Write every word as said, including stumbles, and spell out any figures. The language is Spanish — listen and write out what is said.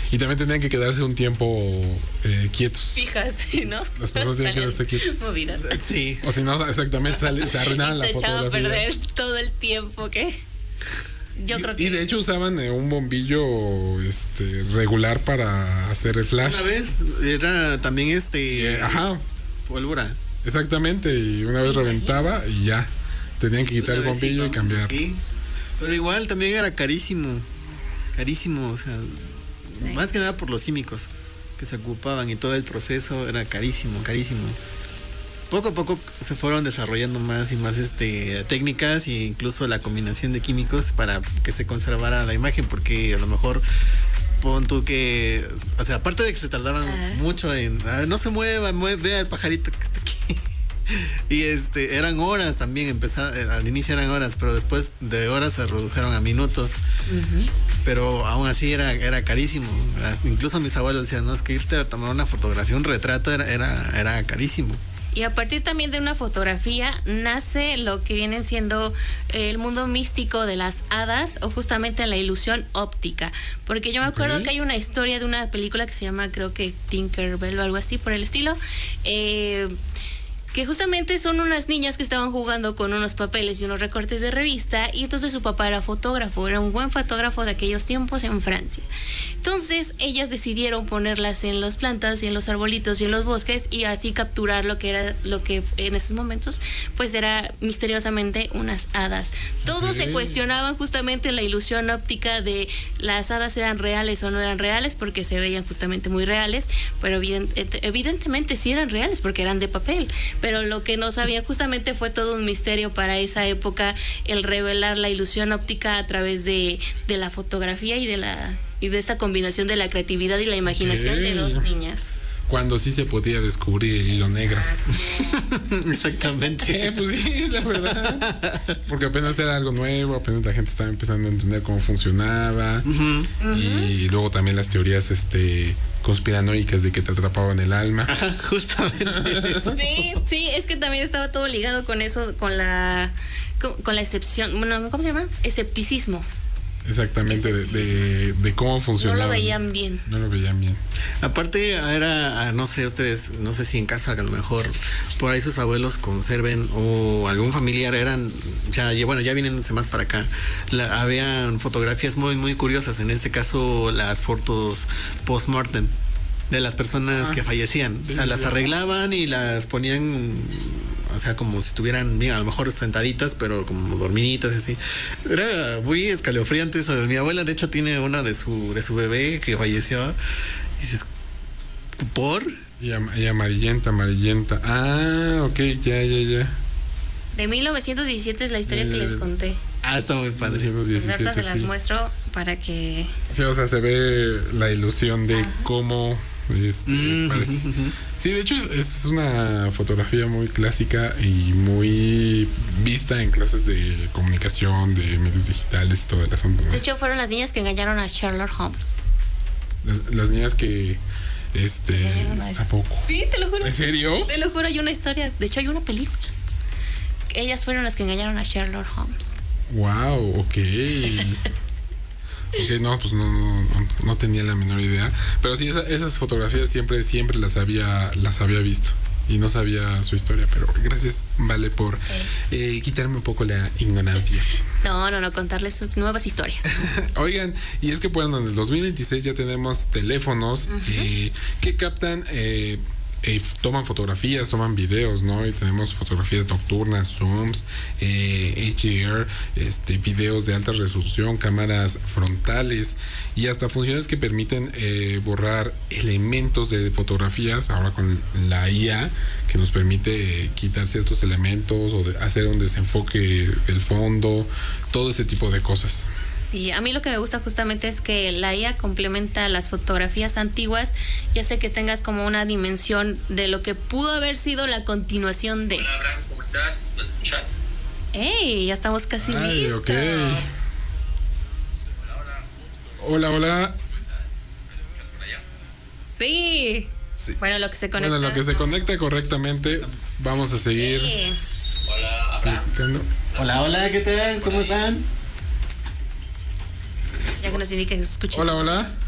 Y también tenían que quedarse un tiempo eh, quietos. Fijas, ¿sí, no? Las personas tenían que quedarse quietas. Movidas. Sí. O si no, exactamente, sale, se arruinaban la fotografía. Se echaba a perder todo el tiempo que... Yo y, creo que... y de hecho usaban eh, un bombillo este regular para hacer el flash. Una vez era también este... Eh, ajá. Pólvora. Exactamente, y una vez reventaba y ya. Tenían que quitar el bombillo sí, y cambiar. Sí. Pero igual también era carísimo. Carísimo, o sea, sí. Más que nada por los químicos que se ocupaban y todo el proceso era carísimo, carísimo. Poco a poco se fueron desarrollando más y más este técnicas e incluso la combinación de químicos para que se conservara la imagen, porque a lo mejor pon tú que, o sea, aparte de que se tardaban ah. mucho en, ah, no se mueva, mueve, vea el pajarito que está aquí. Y este, eran horas también, empezaba, al inicio eran horas, pero después de horas se redujeron a minutos. Uh-huh. Pero aún así era, era carísimo. Incluso mis abuelos decían, no, es que irte a tomar una fotografía, un retrato era, era, era carísimo. Y a partir también de una fotografía nace lo que viene siendo el mundo místico de las hadas o justamente la ilusión óptica. Porque yo me acuerdo okay. que hay una historia de una película que se llama, creo que Tinkerbell o algo así por el estilo, eh, que justamente son unas niñas que estaban jugando con unos papeles y unos recortes de revista, y entonces su papá era fotógrafo, era un buen fotógrafo de aquellos tiempos en Francia. Entonces ellas decidieron ponerlas en las plantas y en los arbolitos y en los bosques y así capturar lo que era, lo que en esos momentos pues era misteriosamente unas hadas. Todos okay. se cuestionaban justamente la ilusión óptica de las hadas eran reales o no eran reales, porque se veían justamente muy reales, pero evidentemente sí eran reales porque eran de papel. Pero lo que no sabían justamente fue todo un misterio para esa época, el revelar la ilusión óptica a través de, de la fotografía y de la y de esta combinación de la creatividad y la imaginación okay. de dos niñas. Cuando sí se podía descubrir el hilo negro. Exactamente. Eh, pues sí, es la verdad. Porque apenas era algo nuevo, apenas la gente estaba empezando a entender cómo funcionaba. Uh-huh. Y uh-huh. luego también las teorías este conspiranoicas de que te atrapaban el alma. Ajá, justamente eso. Sí, sí, es que también estaba todo ligado con eso, con la con, con la excepción, bueno, ¿cómo se llama? Escepticismo. Exactamente, de, de, de cómo funcionaba. No lo veían bien. No lo veían bien. Aparte, era, no sé, ustedes, no sé si en casa a lo mejor por ahí sus abuelos conserven o algún familiar eran, ya, bueno, ya viéndose más para acá, la, habían fotografías muy, muy curiosas. En este caso, las fotos post-mortem de las personas ah, que fallecían. Sí, o sea, sí, las sí. arreglaban y las ponían, o sea, como si estuvieran bien, a lo mejor sentaditas, pero como dormiditas así. Era muy escalofriante eso. Mi abuela, de hecho, tiene una de su de su bebé que falleció. Y dices, ¿por? Y, am- y amarillenta, amarillenta. Ah, ok, ya, ya, ya. De mil novecientos diecisiete es la historia ya, que ya, ya. les conté. Ah, está muy padre. Las cartas se las sí. muestro para que... Sí, o sea, se ve la ilusión de Ajá. cómo... Este, mm-hmm. parece. Sí, de hecho es, es una fotografía muy clásica y muy vista en clases de comunicación, de medios digitales y todo el asunto, ¿no? De hecho fueron las niñas que engañaron a Sherlock Holmes. Las, las niñas que este a, ¿a poco? Sí, te lo juro. ¿En serio? Te lo juro, hay una historia, de hecho hay una película. Ellas fueron las que engañaron a Sherlock Holmes. Wow, ok. Ok, no, pues no, no, no tenía la menor idea. Pero sí, esa, esas fotografías siempre, siempre las había, las había visto. Y no sabía su historia, pero gracias, Vale, por eh, quitarme un poco la ignorancia. No, no, no, contarles sus nuevas historias. Oigan, y es que bueno, en el dos mil veintiséis ya tenemos teléfonos uh-huh. eh, que captan... Eh, Eh, toman fotografías, toman videos, ¿no? Y tenemos fotografías nocturnas, zooms, eh, H D R, este, videos de alta resolución, cámaras frontales y hasta funciones que permiten eh, borrar elementos de fotografías, ahora con la I A, que nos permite eh, quitar ciertos elementos o de hacer un desenfoque del fondo, todo ese tipo de cosas. Sí, a mí lo que me gusta justamente es que la I A complementa las fotografías antiguas y hace que tengas como una dimensión de lo que pudo haber sido la continuación de... Hola, Abraham, ¿cómo estás? ¿Me escuchas? ¡Ey! Ya estamos casi Ay, listos. Okay. Hola, hola. Sí. sí. Bueno, lo que se conecta. Bueno, lo que se conecta correctamente, vamos a seguir. Sí. Hola, Abraham. Platicando. Hola, hola, ¿qué tal? ¿Cómo están? Ya que nos indica que se escucha. Hola, hola.